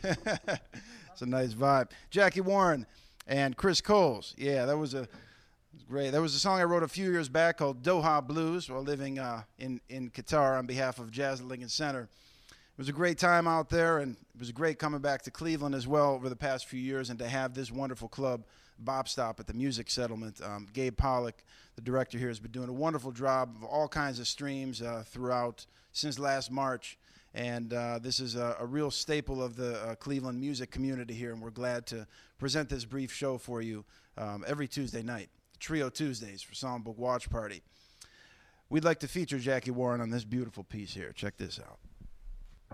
It's a nice vibe. Jackie Warren and Chris Coles. Yeah, that was great. That was a song I wrote a few years back called Doha Blues while living in Qatar on behalf of Jazz at Lincoln Center. It was a great time out there, and it was great coming back to Cleveland as well over the past few years and to have this wonderful club, Bop Stop, at the Music Settlement. Gabe Pollock, the director here, has been doing a wonderful job of all kinds of streams throughout since last March. And this is a real staple of the Cleveland music community here, and we're glad to present this brief show for you every Tuesday night, Trio Tuesdays for Songbook Watch Party. We'd like to feature Jackie Warren on this beautiful piece here. Check this out.